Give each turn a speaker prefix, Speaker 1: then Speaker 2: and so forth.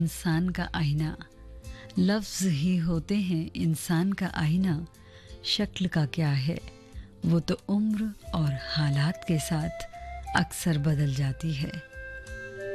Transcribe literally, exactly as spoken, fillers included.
Speaker 1: इंसान का आईना। लफ्ज़ ही होते हैं इंसान का आईना। शक्ल का क्या है, वो तो उम्र और हालात के साथ अक्सर बदल जाती है।